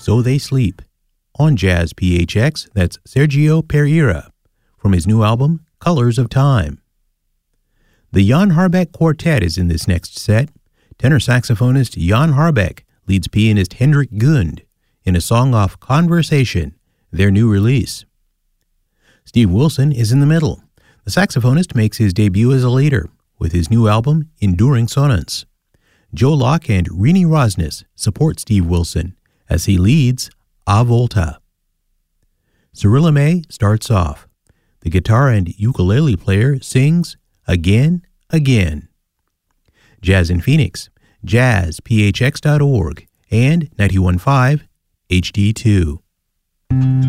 So They Sleep. On Jazz PHX, that's Sergio Pereira, from his new album, Colors of Time. The Jan Harbeck Quartet is in this next set. Tenor saxophonist Jan Harbeck leads pianist Hendrik Gund in a song off Conversation, their new release. Steve Wilson is in the middle. The saxophonist makes his debut as a leader with his new album, Enduring Sonance. Joe Locke and Rini Rosnes support Steve Wilson as he leads A Volta. Cyrilla May starts off. The guitar and ukulele player sings Again, Again. Jazz in Phoenix, jazzphx.org and 91.5 HD2.